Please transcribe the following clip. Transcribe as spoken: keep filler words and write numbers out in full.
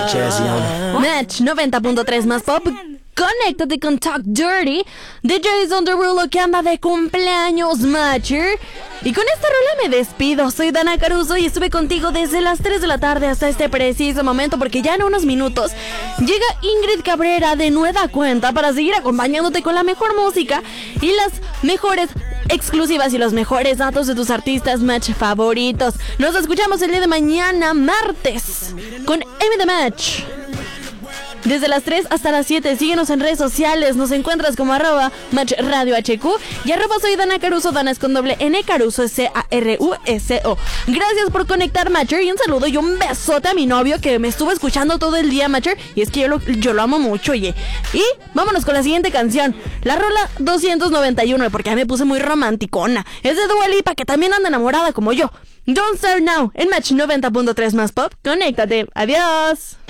Match noventa punto tres más pop. Conéctate con Talk Dirty. D Js on the Rulo que anda de cumpleaños, Matcher. Y con esta rola me despido. Soy Dana Caruso y estuve contigo desde las tres de la tarde hasta este preciso momento, porque ya en unos minutos llega Ingrid Cabrera de nueva cuenta para seguir acompañándote con la mejor música y las mejores exclusivas y los mejores datos de tus artistas Match favoritos. Nos escuchamos el día de mañana, martes, con Emi The Match. Desde las tres hasta las siete, síguenos en redes sociales. Nos encuentras como arroba Match Radio H Q y arroba soy Dana Caruso. Dana es con doble N, Caruso C A R U S O. Gracias por conectar, Matcher, y un saludo y un besote a mi novio que me estuvo escuchando todo el día, Matcher. Y es que yo lo, yo lo amo mucho, oye. Y vámonos con la siguiente canción, la rola doscientos noventa y uno, porque ya me puse muy romanticona. Es de Dua Lipa, que también anda enamorada como yo. Don't Start Now, en Match noventa punto tres más pop. Conéctate. Adiós.